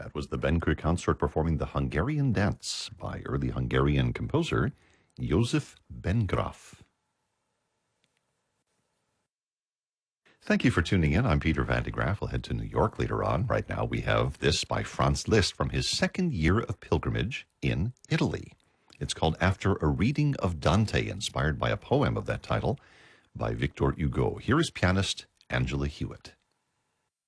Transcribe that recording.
That was the Ben-Kur Consort performing the Hungarian Dance by early Hungarian composer Josef Bengraf. Thank you for tuning in. I'm Peter Van de Graaff. We'll head to New York later on. Right now we have this by Franz Liszt from his second year of pilgrimage in Italy. It's called After a Reading of Dante, inspired by a poem of that title by Victor Hugo. Here is pianist Angela Hewitt.